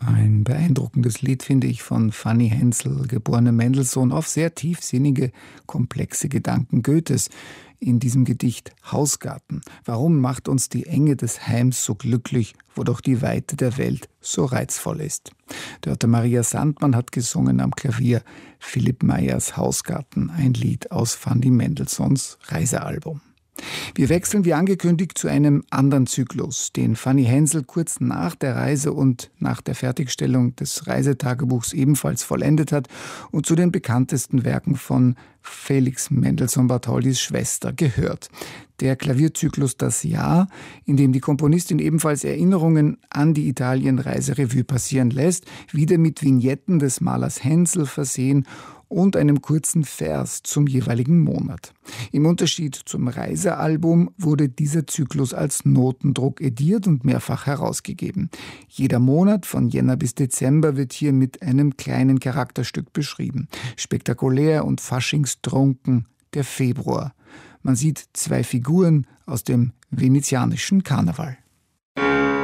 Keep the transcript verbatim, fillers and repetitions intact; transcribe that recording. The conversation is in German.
Ein beeindruckendes Lied, finde ich, von Fanny Hensel, geborene Mendelssohn, auf sehr tiefsinnige, komplexe Gedanken Goethes in diesem Gedicht Hausgarten. Warum macht uns die Enge des Heims so glücklich, wo doch die Weite der Welt so reizvoll ist? Dörte Maria Sandmann hat gesungen am Klavier Philipp Mayers Hausgarten, ein Lied aus Fanny Mendelssohns Reisealbum. Wir wechseln wie angekündigt zu einem anderen Zyklus, den Fanny Hensel kurz nach der Reise und nach der Fertigstellung des Reisetagebuchs ebenfalls vollendet hat und zu den bekanntesten Werken von Felix Mendelssohn Bartholdys Schwester gehört. Der Klavierzyklus Das Jahr, in dem die Komponistin ebenfalls Erinnerungen an die Italienreise Revue passieren lässt, wieder mit Vignetten des Malers Hensel versehen und einem kurzen Vers zum jeweiligen Monat. Im Unterschied zum Reisealbum wurde dieser Zyklus als Notendruck ediert und mehrfach herausgegeben. Jeder Monat von Jänner bis Dezember wird hier mit einem kleinen Charakterstück beschrieben. Spektakulär und faschingstrunken der Februar. Man sieht zwei Figuren aus dem venezianischen Karneval.